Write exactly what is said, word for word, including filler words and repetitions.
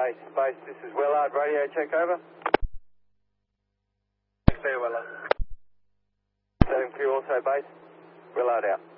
base. Base, this is Willard. Radio check over. Clear, Willard. Same for you also, base. Willard out.